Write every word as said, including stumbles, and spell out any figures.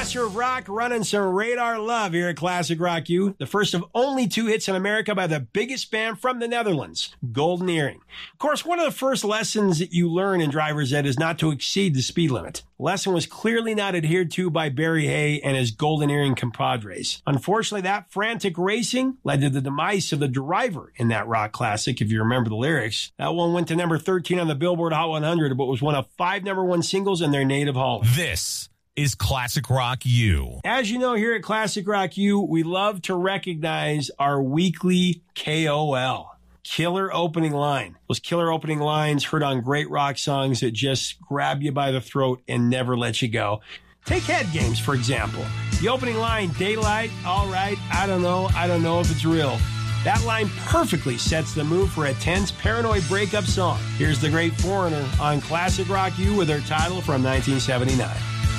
Master of Rock running some Radar Love here at Classic Rock U, the first of only two hits in America by the biggest band from the Netherlands, Golden Earring. Of course, one of the first lessons that you learn in driver's ed is not to exceed the speed limit. The lesson was clearly not adhered to by Barry Hay and his Golden Earring compadres. Unfortunately, that frantic racing led to the demise of the driver in that rock classic, if you remember the lyrics. That one went to number thirteen on the Billboard Hot one hundred, but was one of five number one singles in their native Holland. This is Classic Rock U. As you know, here at Classic Rock U, we love to recognize our weekly K O L. Killer opening line. Those killer opening lines heard on great rock songs that just grab you by the throat and never let you go. Take Head Games, for example. The opening line, daylight, all right, I don't know, I don't know if it's real. That line perfectly sets the mood for a tense, paranoid breakup song. Here's the great Foreigner on Classic Rock U with their title from nineteen seventy-nine.